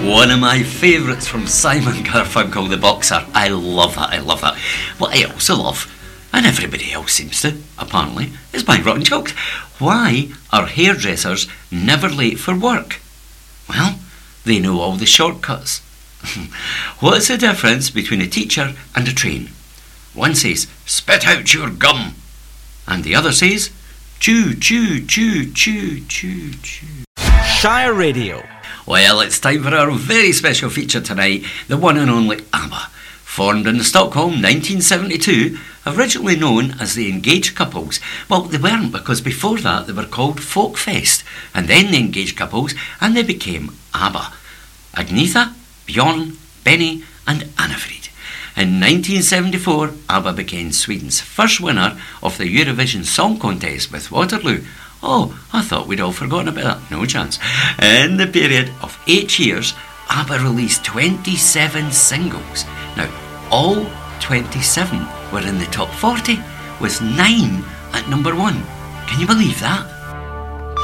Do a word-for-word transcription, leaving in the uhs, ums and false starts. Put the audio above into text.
One of my favourites from Simon Garfunkel, the boxer. I love that, I love that. What I also love, and everybody else seems to, apparently, is my rotten jokes. Why are hairdressers never late for work? Well, they know all the shortcuts. What's the difference between a teacher and a train? One says, spit out your gum. And the other says, chew, chew, chew, chew, chew, chew. Shire Radio. Well, it's time for our very special feature tonight, the one and only ABBA. Formed in Stockholm nineteen seventy-two, originally known as the Engaged Couples. Well, they weren't, because before that they were called Folkfest, and then the Engaged Couples, and they became ABBA. Agnetha, Björn, Benny and Anna-Frid. In nineteen seventy-four, ABBA became Sweden's first winner of the Eurovision Song Contest with Waterloo. Oh, I thought we'd all forgotten about that. No chance. In the period of eight years, ABBA released twenty-seven singles. Now, all twenty-seven were in the top forty, with nine at number one. Can you believe that?